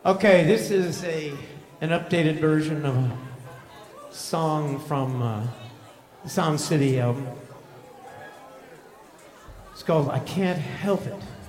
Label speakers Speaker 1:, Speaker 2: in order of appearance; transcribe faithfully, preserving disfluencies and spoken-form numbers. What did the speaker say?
Speaker 1: Okay, this is a an updated version of a song from uh, the Sound City album. It's called I Can't Help It.